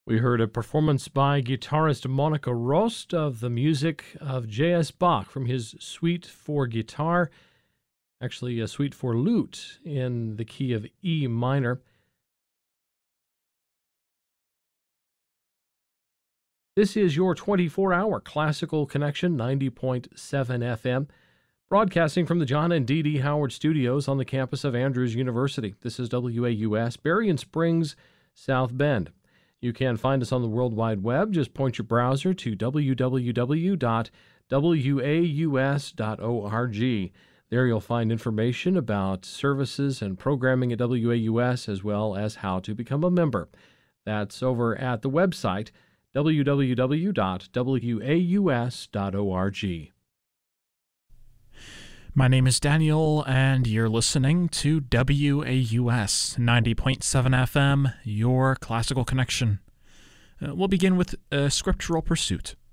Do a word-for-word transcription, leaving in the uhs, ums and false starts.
We heard a performance by guitarist Monica Rost of the music of J S. Bach from his Suite for Guitar, actually a Suite for Lute in the key of E minor. This is your twenty-four hour Classical Connection, ninety point seven F M, broadcasting from the John and Dee Dee Howard Studios on the campus of Andrews University. This is W A U S, Berrien Springs, South Bend. You can find us on the World Wide Web. Just point your browser to w w w dot w a u s dot org. There you'll find information about services and programming at W A U S, as well as how to become a member. That's over at the website, w w w dot w a u s dot org. My name is Daniel, and you're listening to W A U S ninety point seven F M, your Classical Connection. Uh, we'll begin with a scriptural pursuit.